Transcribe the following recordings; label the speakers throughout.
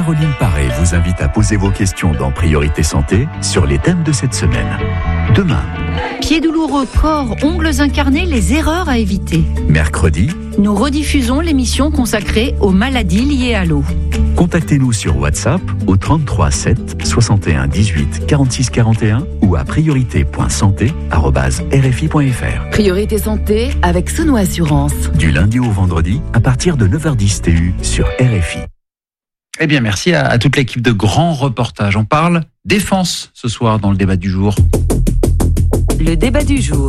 Speaker 1: Caroline Paré vous invite à poser vos questions dans Priorité Santé sur les thèmes de cette semaine. Demain,
Speaker 2: Pieds douloureux, corps, ongles incarnés, les erreurs à éviter.
Speaker 1: mercredi,
Speaker 2: Nous rediffusons l'émission consacrée aux maladies liées à l'eau.
Speaker 1: contactez-nous sur WhatsApp au 33 7 61 18 46 41 ou à priorité.santé@rfi.fr.
Speaker 3: Priorité santé avec Sono Assurance.
Speaker 1: Du lundi au vendredi à partir de 9h10 TU sur RFI.
Speaker 4: Eh bien, merci à toute l'équipe de Grand Reportage. On parle défense ce soir dans le débat du jour.
Speaker 3: Le débat du jour.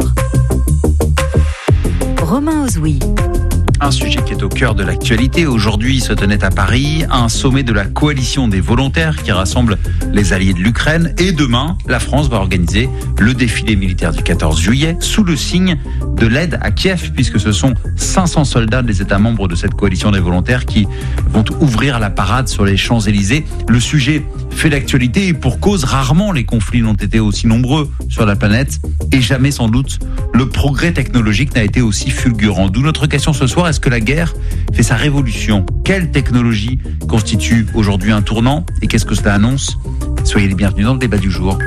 Speaker 2: Romain Ozoui.
Speaker 4: Un sujet qui est au cœur de l'actualité. Aujourd'hui se tenait à Paris un sommet de la coalition des volontaires qui rassemble les alliés de l'Ukraine. Et demain, la France va organiser le défilé militaire du 14 juillet sous le signe de l'aide à Kiev, puisque ce sont 500 soldats des États membres de cette coalition des volontaires qui vont ouvrir la parade sur les Champs-Élysées. Le sujet fait l'actualité et pour cause, rarement les conflits n'ont été aussi nombreux sur la planète et jamais sans doute le progrès technologique n'a été aussi fulgurant. D'où notre question ce soir, est-ce que la guerre fait sa révolution? Quelle technologie constitue aujourd'hui un tournant et qu'est-ce que cela annonce? Soyez les bienvenus dans le débat du jour.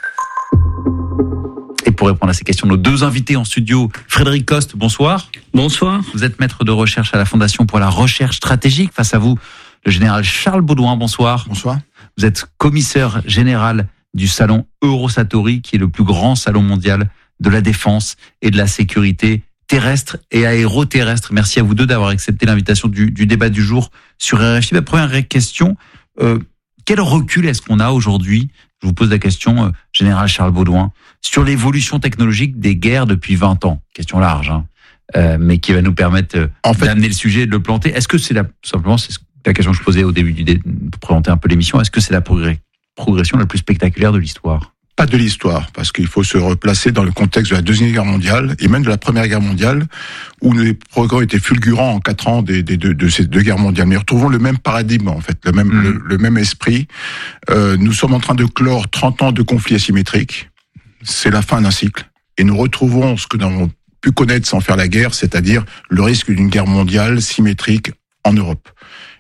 Speaker 4: Et pour répondre à ces questions, nos deux invités en studio, Frédéric Coste, bonsoir.
Speaker 5: Bonsoir.
Speaker 4: Vous êtes maître de recherche à la Fondation pour la recherche stratégique. Face à vous, le général Charles Baudouin, bonsoir.
Speaker 6: Bonsoir.
Speaker 4: Vous êtes commissaire général du salon Eurosatori, qui est le plus grand salon mondial de la défense et de la sécurité terrestre et aéroterrestre. Merci à vous deux d'avoir accepté l'invitation du débat du jour sur RFI. Ma première question, quel recul est-ce qu'on a aujourd'hui? Je vous pose la question, général Charles Baudouin, sur l'évolution technologique des guerres depuis 20 ans. Question large, mais qui va nous permettre d'amener le sujet et de le planter. Est-ce que c'est simplement, c'est la question que je posais au début pour présenter un peu l'émission, est-ce que c'est la progression la plus spectaculaire de l'histoire?
Speaker 6: Pas de l'histoire, parce qu'il faut se replacer dans le contexte de la Deuxième Guerre mondiale et même de la Première Guerre mondiale, où les progrès étaient fulgurants en 4 ans de ces deux guerres mondiales. Mais retrouvons le même paradigme, en fait, le même esprit. Nous sommes en train de clore 30 ans de conflits asymétriques. C'est la fin d'un cycle. Et nous retrouvons ce que nous avons pu connaître sans faire la guerre, c'est-à-dire le risque d'une guerre mondiale symétrique en Europe.